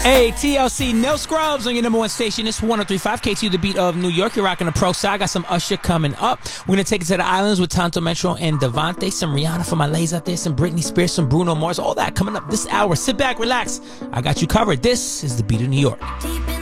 Hey, TLC, no scrubs on your number one station. It's 103.5 KTU, the beat of New York. You're rocking the pro side. Got some Usher coming up. We're going to take it to the islands with Tonto Metro and Devontae. Some Rihanna for my ladies out there. Some Britney Spears, some Bruno Mars. All that coming up this hour. Sit back, relax. I got you covered. This is the beat of New York.